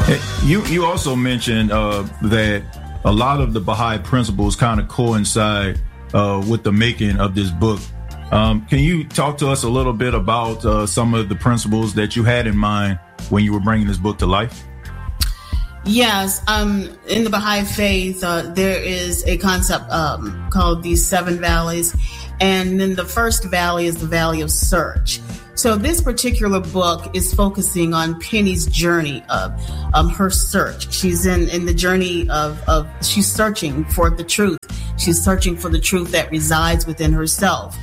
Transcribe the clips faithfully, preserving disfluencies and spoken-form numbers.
You you also mentioned uh, that a lot of the Baha'i principles kind of coincide uh, with the making of this book. Um, can you talk to us a little bit about uh, some of the principles that you had in mind when you were bringing this book to life? Yes. Um, in the Baha'i faith, uh, there is a concept um, called the Seven Valleys. And then the first valley is the Valley of Search. So this particular book is focusing on Penny's journey of um, her search. She's in, in the journey of, of, she's searching for the truth. She's searching for the truth that resides within herself.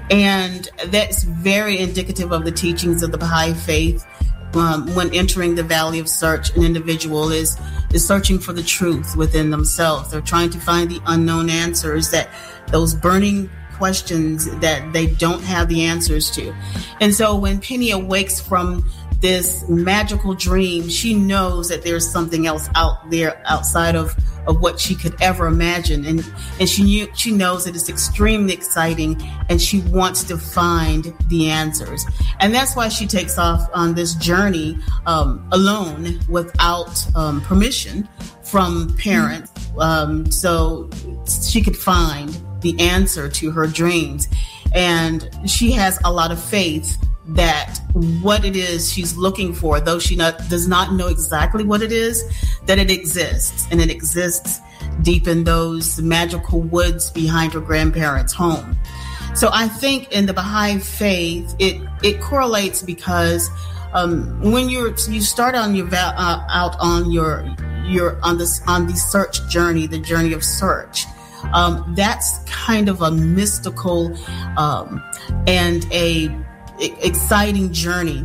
And that's very indicative of the teachings of the Baha'i faith. Um, when entering the Valley of Search, an individual is, is searching for the truth within themselves. They're trying to find the unknown answers, that those burning questions that they don't have the answers to. And so when Penny awakes from this magical dream, she knows that there's something else out there outside of, of what she could ever imagine. And, and she knew, she knows that it's extremely exciting, and she wants to find the answers. And that's why she takes off on this journey um, alone, without um, permission from parents. Um, so she could find the answer to her dreams. And she has a lot of faith that what it is she's looking for, though she not, does not know exactly what it is, that it exists, and it exists deep in those magical woods behind her grandparents' home. So I think in the Baha'i faith, it, it correlates because um, when you're you start on your uh, out on your your on this on the search journey, the journey of search. Um, that's kind of a mystical um, and a, a exciting journey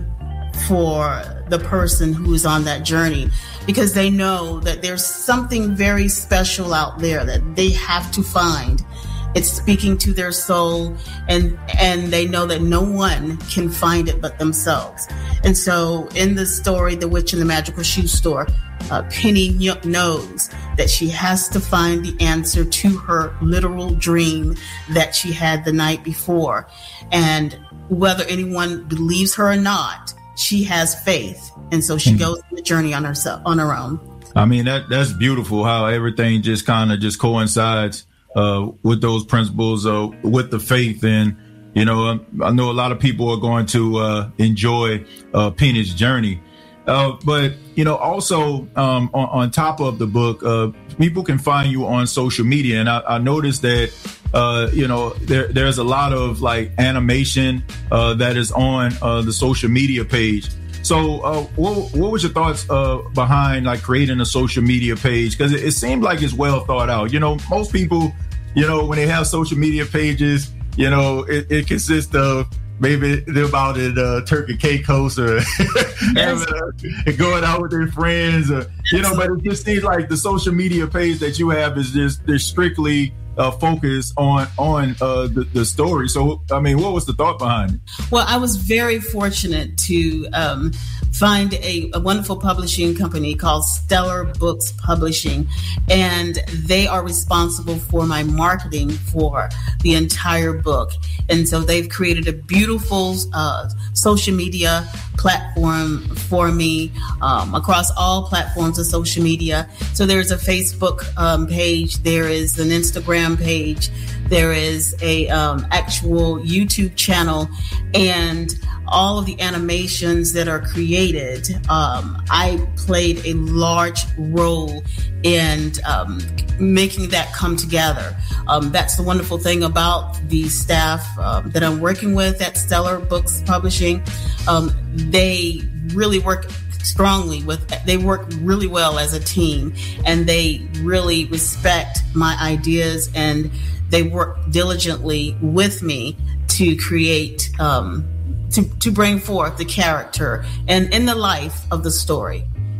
for the person who is on that journey, because they know that there's something very special out there that they have to find. It's speaking to their soul, and and they know that no one can find it but themselves. And so in the story, The Witch in the Magical Shoe Store, uh, Penny knows that she has to find the answer to her literal dream that she had the night before. And whether anyone believes her or not, she has faith. And so she mm-hmm. goes on the journey on herself, on her own. I mean, that that's beautiful how everything just kind of just coincides uh, with those principles, uh, with the faith. And, you know, I know a lot of people are going to uh, enjoy uh, Penny's journey. Uh, but, you know, also um, on, on top of the book, uh, people can find you on social media. And I, I noticed that, uh, you know, there, there's a lot of like animation uh, that is on uh, the social media page. So uh, what, what was your thoughts uh, behind like creating a social media page? Because it, it seemed like it's well thought out. You know, most people, you know, when they have social media pages, you know, it, it consists of maybe they're about at uh, Turkey Caicos or having, uh, going out with their friends, or, you know, but it just seems like the social media page that you have is just they're strictly uh, focused on on uh, the, the story. So, I mean, what was the thought behind it? Well, I was very fortunate to um, find a, a wonderful publishing company called Stellar Books Publishing, and they are responsible for my marketing for the entire book. And so they've created a beautiful uh, social media platform for me um, across all platforms of social media. So there's a Facebook um, page, there is an Instagram page, there is a um, actual YouTube channel, and all of the animations that are created, um, I played a large role in um, making that come together. Um, that's the wonderful thing about the staff um, that I'm working with at Stellar Books Publishing. Um, they really work strongly with, they work really well as a team, and they really respect my ideas, and they work diligently with me to create um, To, to bring forth the character and in the life of the story.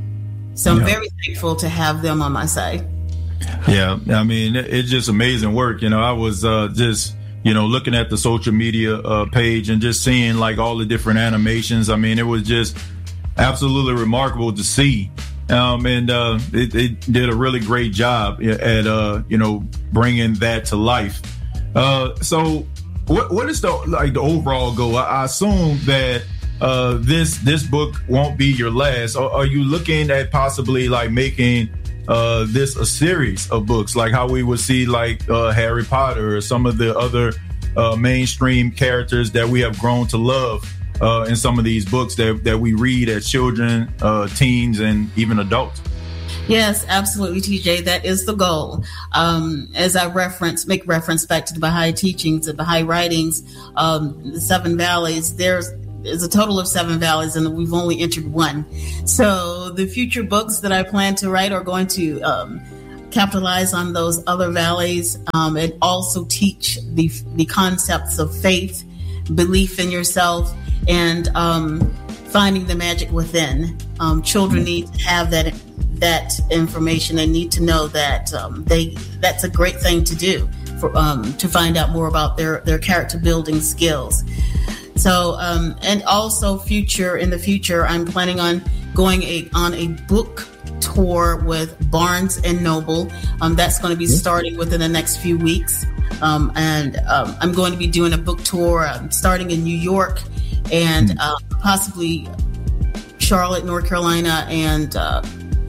So I'm yeah. very thankful to have them on my side. Yeah, I mean, it's just amazing work. You know, I was uh, just, you know, looking at the social media uh, page and just seeing like all the different animations. I mean, it was just absolutely remarkable to see. Um, and uh, it, it did a really great job at, uh, you know, bringing that to life. Uh, so What what is the like the overall goal? I, I assume that uh, this this book won't be your last. Or are you looking at possibly like making uh, this a series of books, like how we would see like uh, Harry Potter or some of the other uh, mainstream characters that we have grown to love uh, in some of these books that, that we read as children, uh, teens, and even adults? Yes, absolutely, T J. That is the goal. Um, as I reference, make reference back to the Baha'i teachings, the Baha'i writings, um, the Seven Valleys, there's There's a total of seven valleys, and we've only entered one. So the future books that I plan to write are going to um, capitalize on those other valleys um, and also teach the the concepts of faith, belief in yourself, and um, finding the magic within. Um, children need to have that that information. They need to know that um, they that's a great thing to do for um, to find out more about their their character building skills. So, um, and also future in the future, I'm planning on going a, on a book tour with Barnes and Noble. Um, that's going to be starting within the next few weeks. Um, and um, I'm going to be doing a book tour um, starting in New York and uh, possibly Charlotte, North Carolina, and uh,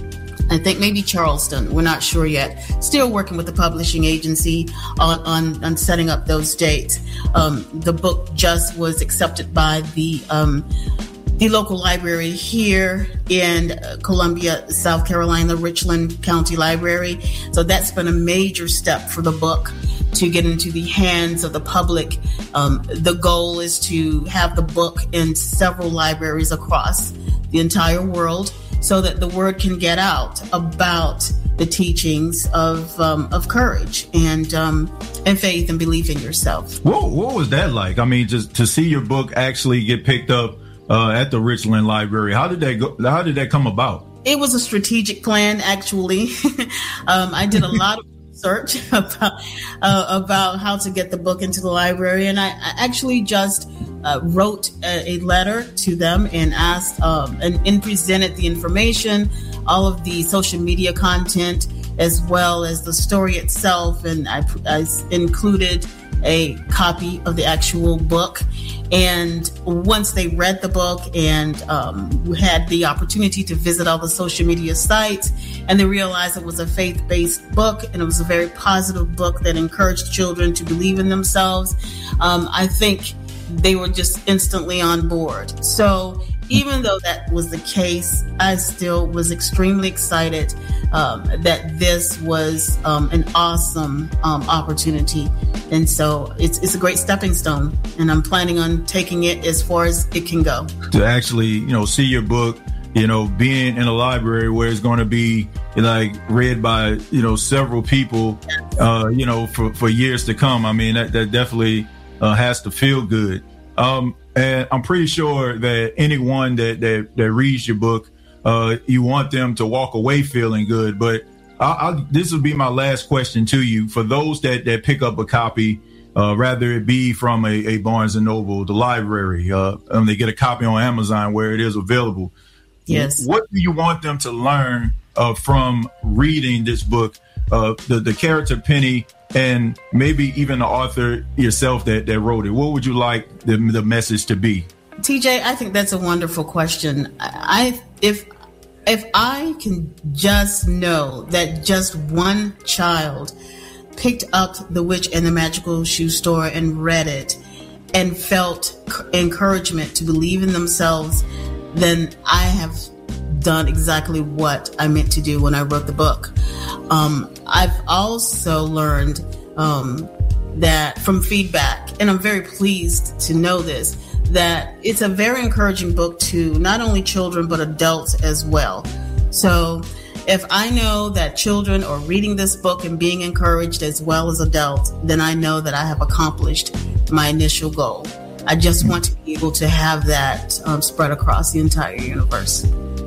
I think maybe Charleston. We're not sure yet. Still working with the publishing agency on, on, on setting up those dates. Um, the book just was accepted by the um, the local library here in uh, Columbia, South Carolina, Richland County Library. So that's been a major step for the book to get into the hands of the public. Um, the goal is to have the book in several libraries across the entire world, so that the word can get out about the teachings of um, of courage and um, and faith and belief in yourself. What, what was that like? I mean, just to see your book actually get picked up uh, at the Richland Library. How did that go? How did that come about? It was a strategic plan, actually. um, I did a lot of research about uh, about how to get the book into the library, and I, I actually just uh, wrote a, a letter to them and asked um, and, and presented the information, all of the social media content, as well as the story itself, and I, I included a copy of the actual book. And once they read the book and um, had the opportunity to visit all the social media sites, and they realized it was a faith-based book and it was a very positive book that encouraged children to believe in themselves, um, I think they were just instantly on board. So even though that was the case, I still was extremely excited um, that this was um, an awesome um, opportunity. And so it's it's a great stepping stone, and I'm planning on taking it as far as it can go. To actually, you know, see your book, you know, being in a library where it's going to be like read by, you know, several people, uh, you know, for, for years to come. I mean, that, that definitely uh, has to feel good. Um, and I'm pretty sure that anyone that, that, that reads your book, uh, you want them to walk away feeling good. But I, I, this will be my last question to you. For those that, that pick up a copy, uh, rather it be from a, a Barnes and Noble, the library, uh, and they get a copy on Amazon where it is available. Yes. What do you want them to learn uh, from reading this book, uh, the, the character Penny, and maybe even the author yourself that, that wrote it? What would you like the, the message to be? T J, I think that's a wonderful question. I if if I can just know that just one child picked up The Witch and the Magical Shoe Store and read it and felt encouragement to believe in themselves, then I have done exactly what I meant to do when I wrote the book. Um, I've also learned um, that from feedback, and I'm very pleased to know this, that it's a very encouraging book to not only children, but adults as well. So if I know that children are reading this book and being encouraged as well as adults, then I know that I have accomplished my initial goal. I just want to be able to have that um, spread across the entire universe.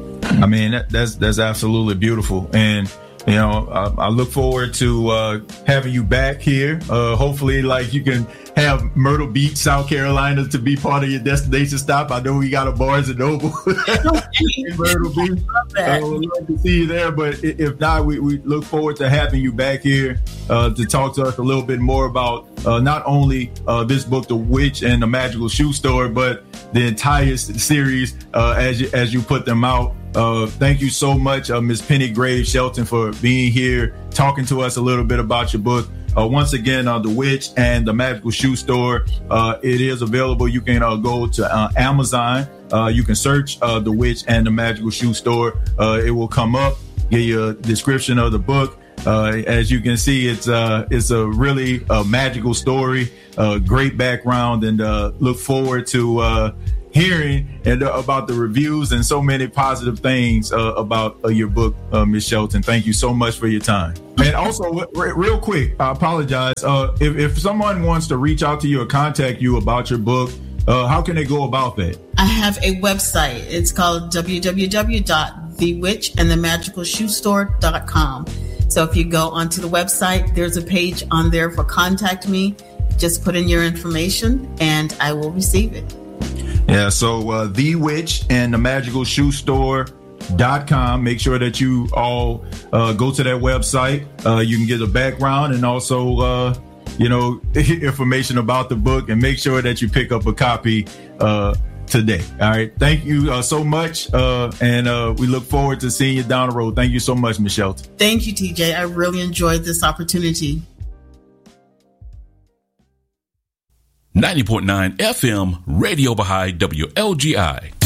I mean, that, that's that's absolutely beautiful. And, you know, I, I look forward to uh, having you back here. Uh, hopefully, like, you can have Myrtle Beach, South Carolina to be part of your destination stop. I know we got a Barnes and Noble in Myrtle Beach. I would love to see you there. But if not, we, we look forward to having you back here uh, to talk to us a little bit more about uh, not only uh, this book, The Witch and the Magical Shoe Store, but the entire series uh, as you, as you put them out. Uh, thank you so much, uh, Miz Penny Graves Shelton, for being here, talking to us a little bit about your book. Uh, once again, uh, The Witch and the Magical Shoe Store, uh, it is available. You can uh, go to uh, Amazon. Uh, you can search uh, The Witch and the Magical Shoe Store. Uh, it will come up, give you a description of the book. Uh, as you can see, it's uh, it's a really uh, magical story, uh, great background, and uh, look forward to uh, hearing and uh, about the reviews and so many positive things uh, about uh, your book, uh, Miz Shelton. Thank you so much for your time. And also, r- real quick, I apologize. Uh, if, if someone wants to reach out to you or contact you about your book, uh, how can they go about that? I have a website. It's called w w w dot the witch and the magical shoe store dot com. So if you go onto the website, there's a page on there for contact me. Just put in your information and I will receive it. Yeah, so uh, The Witch and the Magical Shoe Store dot com. Make sure that you all uh, go to that website. Uh, you can get a background and also, uh, you know, information about the book, and make sure that you pick up a copy uh, today. All right. Thank you uh, so much. Uh, and uh, we look forward to seeing you down the road. Thank you so much, Miz Shelton. Thank you, T J. I really enjoyed this opportunity. ninety point nine F M, Radio Baha'i, W L G I.